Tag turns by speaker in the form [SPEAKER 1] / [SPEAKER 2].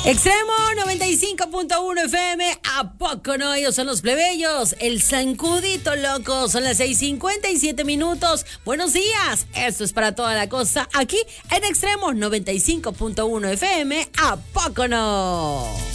[SPEAKER 1] Extremo 95.1 FM, ¿a poco no? Ellos son los plebeyos, el zancudito loco, son las 6:57. Buenos días, esto es para toda la costa, aquí en Extremo 95.1 FM, ¿a poco no?